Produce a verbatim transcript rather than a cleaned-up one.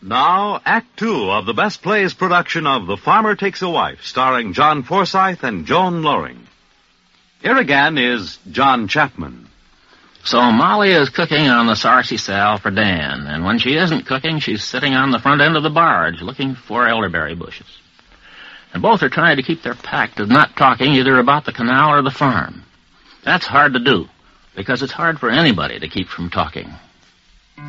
Now, Act Two of the Best Plays production of The Farmer Takes a Wife, starring John Forsythe and Joan Loring. Here again is John Chapman. So Molly is cooking on the Sarcy Sal for Dan, and when she isn't cooking, she's sitting on the front end of the barge looking for elderberry bushes. And both are trying to keep their pact of not talking either about the canal or the farm. That's hard to do, because it's hard for anybody to keep from talking.